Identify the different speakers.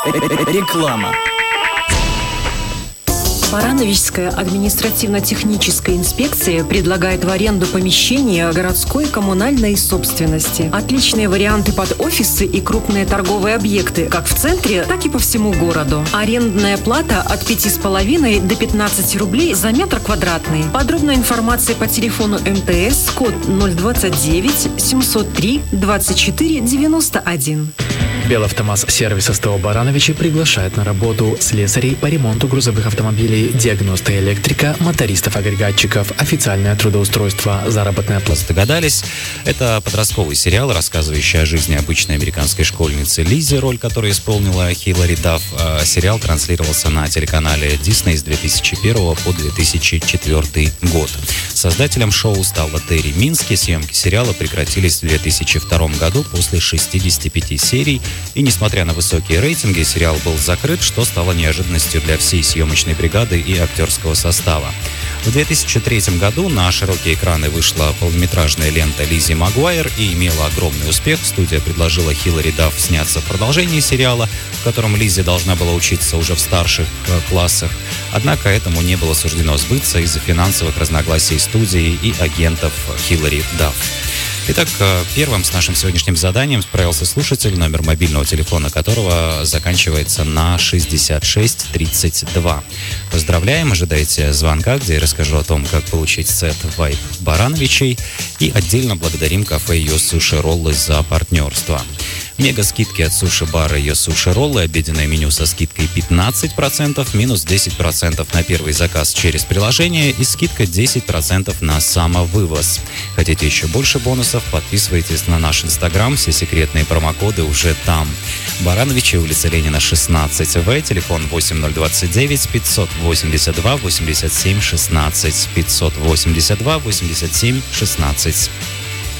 Speaker 1: Реклама.
Speaker 2: Барановичская административно-техническая инспекция предлагает в аренду помещения городской коммунальной собственности. Отличные варианты под офисы и крупные торговые объекты, как в центре, так и по всему городу. Арендная плата от 5,5 до 15 рублей за метр квадратный. Подробная информация по телефону МТС, код 029 703 24 91.
Speaker 3: Белавтомаз сервис СТО Барановичи приглашает на работу слесарей по ремонту грузовых автомобилей, диагноста электрика, мотористов-агрегатчиков, официальное трудоустройство, заработная плата.
Speaker 4: Догадались? Это подростковый сериал, рассказывающий о жизни обычной американской школьницы Лизи, роль которой исполнила Хилари Дафф. Сериал транслировался на телеканале Disney с 2001 по 2004 год. Создателем шоу стала Терри Мински. Съемки сериала прекратились в 2002 году после 65 серий. И несмотря на высокие рейтинги, сериал был закрыт, что стало неожиданностью для всей съемочной бригады и актерского состава. В 2003 году на широкие экраны вышла полнометражная лента Лиззи Магуайр и имела огромный успех. Студия предложила Хилари Дафф сняться в продолжении сериала, в котором Лиззи должна была учиться уже в старших классах. Однако этому не было суждено сбыться из-за финансовых разногласий студии и агентов Хилари Дафф. Итак, первым с нашим сегодняшним заданием справился слушатель, номер мобильного телефона которого заканчивается на 6632. Поздравляем, ожидайте звонка, где я расскажу о том, как получить сет Vibe Барановичей, и отдельно благодарим кафе Йо Суши Роллы за партнерство. Мега скидки от суши-бара Йо Суши Роллы, обеденное меню со скидкой 15%, минус 10% на первый заказ через приложение и скидка 10% на самовывоз. Хотите еще больше бонусов? Подписывайтесь на наш Инстаграм, все секретные промокоды уже там. Барановичи, улица Ленина, 16В, телефон 8029 582 87 16, 582 87 16.